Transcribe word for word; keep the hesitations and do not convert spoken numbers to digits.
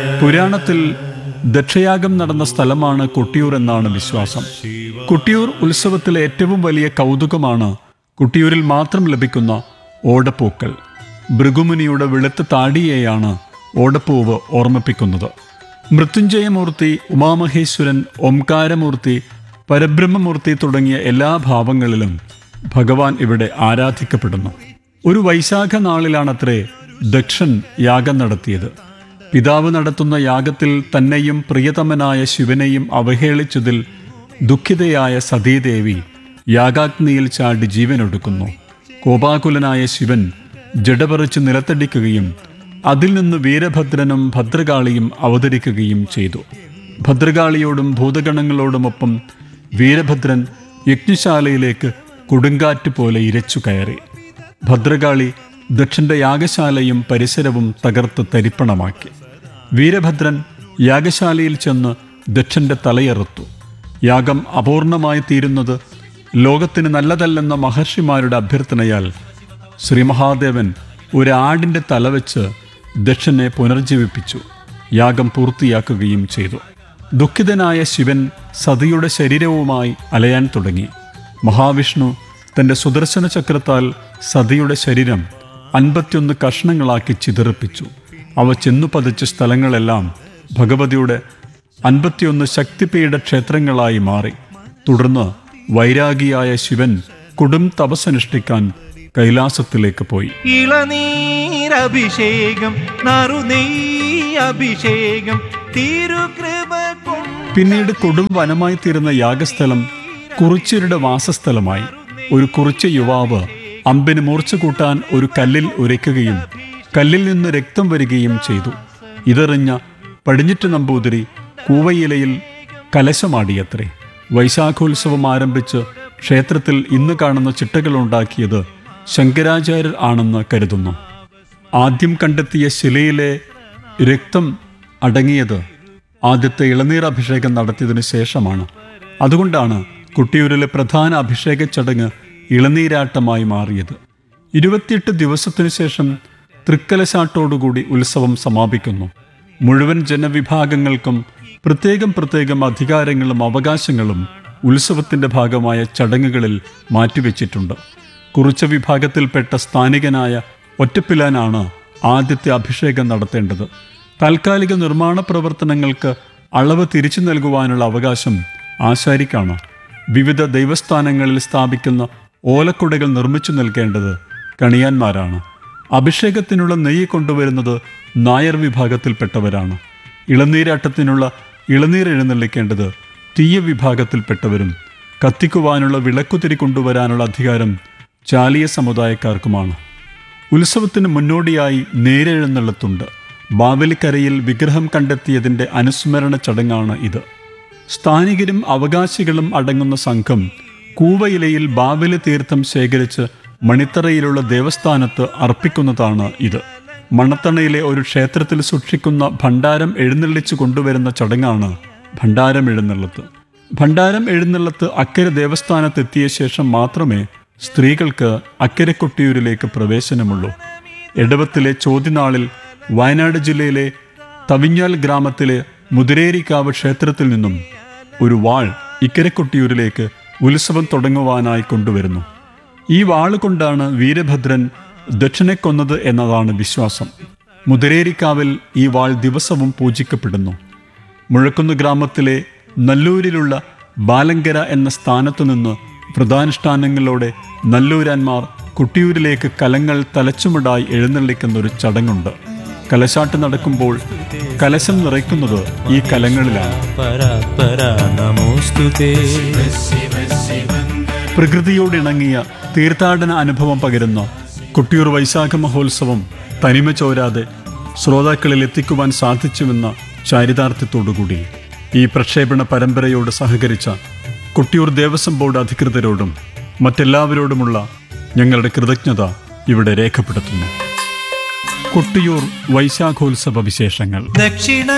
പുരാണത്തിൽ ദക്ഷയാഗം നടന്ന സ്ഥലമാണ് കൊട്ടിയൂർ എന്നാണ് വിശ്വാസം. കൊട്ടിയൂർ ഉത്സവത്തിലെ ഏറ്റവും വലിയ കൗതുകമാണ് കൊട്ടിയൂരിൽ മാത്രം ലഭിക്കുന്ന ഓടപ്പൂക്കൾ. ഭൃഗുമുനിയുടെ വെളുത്ത താടിയെയാണ് ഓടപ്പൂവ് ഓർമ്മിപ്പിക്കുന്നത്. മൃത്യുഞ്ജയമൂർത്തി, ഉമാമഹേശ്വരൻ, ഓംകാരമൂർത്തി, പരബ്രഹ്മമൂർത്തി തുടങ്ങിയ എല്ലാ ഭാവങ്ങളിലും ഭഗവാൻ ഇവിടെ ആരാധിക്കപ്പെടുന്നു. ഒരു വൈശാഖ നാളിലാണത്രേ ദക്ഷൻ യാഗം നടത്തിയത്. പിതാവ് നടത്തുന്ന യാഗത്തിൽ തന്നെയും പ്രിയതമനായ ശിവനെയും അവഹേളിച്ചതിൽ ദുഃഖിതയായ സതീദേവി യാഗാഗ്നിയിൽ ചാടി ജീവനൊടുക്കുന്നു. കോപാകുലനായ ശിവൻ ജഡപറിച്ച് നിലത്തടിക്കുകയും അതിൽ നിന്ന് വീരഭദ്രനും ഭദ്രകാളിയും അവതരിക്കുകയും ചെയ്തു. ഭദ്രകാളിയോടും ഭൂതഗണങ്ങളോടുമൊപ്പം വീരഭദ്രൻ യജ്ഞശാലയിലേക്ക് കൊടുങ്കാറ്റ് പോലെ ഇരച്ചു കയറി. ഭദ്രകാളി ദക്ഷന്റെ യാഗശാലയും പരിസരവും തകർത്ത് തരിപ്പണമാക്കി. വീരഭദ്രൻ യാഗശാലയിൽ ചെന്ന് ദക്ഷന്റെ തലയറുത്തു. യാഗം അപൂർണമായി തീരുന്നത് ലോകത്തിന് നല്ലതല്ലെന്ന മഹർഷിമാരുടെ അഭ്യർത്ഥനയാൽ ശ്രീ മഹാദേവൻ ഒരു ആടിൻ്റെ തലവെച്ച് ദക്ഷനെ പുനർജീവിപ്പിച്ചു. യാഗം പൂർത്തിയാക്കുകയും ചെയ്തു. ദുഃഖിതനായ ശിവൻ സതിയുടെ ശരീരവുമായി അലയാൻ തുടങ്ങി. മഹാവിഷ്ണു തൻ്റെ സുദർശന ചക്രത്താൽ സതിയുടെ ശരീരം അൻപത്തിയൊന്ന് കഷ്ണങ്ങളാക്കി ചിതറിപ്പിച്ചു. അവ ചെന്നു പതിച്ച സ്ഥലങ്ങളെല്ലാം ഭഗവതിയുടെ അൻപത്തിയൊന്ന് ശക്തിപീഠ ക്ഷേത്രങ്ങളായി മാറി. തുടർന്ന് വൈരാഗിയായ ശിവൻ കൊടും തപസ്സനുഷ്ഠിക്കാൻ കൈലാസത്തിലേക്ക് പോയി. ഇളനീരഭിഷേകം അഭിഷേകം പിന്നീട് കൊടും വനമായി തീർന്ന യാഗസ്ഥലം കുറിച്യരുടെ വാസസ്ഥലമായി. ഒരു കുറിച്യ യുവാവ് അമ്പിന് മൂർച്ച കൂട്ടാൻ ഒരു കല്ലിൽ ഉരയ്ക്കുകയും കല്ലിൽ നിന്ന് രക്തം വരികയും ചെയ്തു. ഇതെറിഞ്ഞ പടിഞ്ഞിട്ട് നമ്പൂതിരി കൂവയിലയിൽ കലശമാടിയത്രേ. വൈശാഖോത്സവം ആരംഭിച്ച് ക്ഷേത്രത്തിൽ ഇന്ന് കാണുന്ന ചിട്ടകളുണ്ടാക്കിയത് ശങ്കരാചാര്യർ ആണെന്ന് കരുതുന്നു. ആദ്യം കണ്ടെത്തിയ ശിലയിലെ രക്തം അടങ്ങിയത് ആദ്യത്തെ ഇളനീർ അഭിഷേകം നടത്തിയതിനു ശേഷമാണ്. അതുകൊണ്ടാണ് കൊട്ടിയൂരിലെ പ്രധാന അഭിഷേക ചടങ്ങ് ഇളനീരാട്ടമായി മാറിയത്. ഇരുപത്തിയെട്ട് ദിവസത്തിനു ശേഷം തൃക്കലശാട്ടോടുകൂടി ഉത്സവം സമാപിക്കുന്നു. മുഴുവൻ ജനവിഭാഗങ്ങൾക്കും പ്രത്യേകം പ്രത്യേകം അധികാരങ്ങളും അവകാശങ്ങളും ഉത്സവത്തിൻ്റെ ഭാഗമായ ചടങ്ങുകളിൽ മാറ്റിവെച്ചിട്ടുണ്ട്. കുറിച്ച വിഭാഗത്തിൽപ്പെട്ട സ്ഥാനികനായ ഒറ്റപ്പിലാനാണ് ആദ്യത്തെ അഭിഷേകം നടത്തേണ്ടത്. താൽക്കാലിക നിർമ്മാണ പ്രവർത്തനങ്ങൾക്ക് അളവ് തിരിച്ചു നൽകുവാനുള്ള അവകാശം ആശാരിക്കാണ്. വിവിധ ദൈവസ്ഥാനങ്ങളിൽ സ്ഥാപിക്കുന്ന ഓലക്കുടകൾ നിർമ്മിച്ചു നൽകേണ്ടത് കണിയാന്മാരാണ്. അഭിഷേകത്തിനുള്ള നെയ്യ് കൊണ്ടുവരുന്നത് നായർ വിഭാഗത്തിൽപ്പെട്ടവരാണ്. ഇളനീരാട്ടത്തിനുള്ള ഇളനീർ എഴുന്നള്ളിക്കേണ്ടത് തീയ വിഭാഗത്തിൽപ്പെട്ടവരും കത്തിക്കുവാനുള്ള വിളക്കുതിരി കൊണ്ടുവരാനുള്ള അധികാരം ചാലിയ സമുദായക്കാർക്കുമാണ്. ഉത്സവത്തിന് മുന്നോടിയായി നേരെഴുന്നള്ളത്തുണ്ട്. ബാവലിക്കരയിൽ വിഗ്രഹം കണ്ടെത്തിയതിൻ്റെ അനുസ്മരണ ചടങ്ങാണ് ഇത്. സ്ഥാനികരും അവകാശികളും അടങ്ങുന്ന സംഘം കൂവയിലയിൽ ബാവലി തീർത്ഥം ശേഖരിച്ച് മണിത്തറയിലുള്ള ദേവസ്ഥാനത്ത് അർപ്പിക്കുന്നതാണ് ഇത്. മണത്തണയിലെ ഒരു ക്ഷേത്രത്തിൽ സൂക്ഷിക്കുന്ന ഭണ്ഡാരം എഴുന്നള്ളിച്ചു കൊണ്ടുവരുന്ന ചടങ്ങാണ് ഭണ്ഡാരം എഴുന്നള്ളത്ത്. ഭണ്ഡാരം എഴുന്നള്ളത്ത് അക്കരെ ദേവസ്ഥാനത്തെത്തിയ ശേഷം മാത്രമേ സ്ത്രീകൾക്ക് അക്കരെ കൊട്ടിയൂരിലേക്ക് പ്രവേശനമുള്ളൂ. എടവത്തിലെ ചോദ്യനാളിൽ വയനാട് ജില്ലയിലെ തവിഞ്ഞാൽ ഗ്രാമത്തിലെ മുതിരേരിക്കാവ് ക്ഷേത്രത്തിൽ നിന്നും ഒരു വാൾ ഇക്കരെ കൊട്ടിയൂരിലേക്ക് ഉത്സവം തുടങ്ങുവാനായി കൊണ്ടുവരുന്നു. ഈ വാൾ കൊണ്ടാണ് വീരഭദ്രൻ ദക്ഷനെ കൊന്നത് എന്നതാണ് വിശ്വാസം. മുതിരേരിക്കാവിൽ ഈ വാൾ ദിവസവും പൂജിക്കപ്പെടുന്നു. മുഴക്കുന്ന് ഗ്രാമത്തിലെ നല്ലൂരിലുള്ള ബാലങ്കര എന്ന സ്ഥാനത്തു നിന്ന് വ്രതാനുഷ്ഠാനങ്ങളോടെ നല്ലൂരാന്മാർ കൊട്ടിയൂരിലേക്ക് കലങ്ങൾ തലച്ചുമടായി എഴുന്നള്ളിക്കുന്ന ഒരു ചടങ്ങുണ്ട്. കലശാട്ട് നടക്കുമ്പോൾ കലശം നിറയ്ക്കുന്നത് ഈ കലങ്ങളിലാണ്. പ്രകൃതിയോടിണങ്ങിയ തീർത്ഥാടന അനുഭവം പകരുന്ന കൊട്ടിയൂർ വൈശാഖ മഹോത്സവം തനിമ ചോരാതെ ശ്രോതാക്കളിൽ എത്തിക്കുവാൻ സാധിച്ചുവെന്ന ചാരിതാർത്ഥ്യത്തോടുകൂടി ഈ പ്രക്ഷേപണ പരമ്പരയോട് സഹകരിച്ച കൊട്ടിയൂർ ദേവസ്വം ബോർഡ് അധികൃതരോടും മറ്റെല്ലാവരോടുമുള്ള ഞങ്ങളുടെ കൃതജ്ഞത ഇവിടെ രേഖപ്പെടുത്തുന്നു. കൊട്ടിയൂർ വൈശാഖോത്സവ വിശേഷങ്ങൾ. ദക്ഷിണ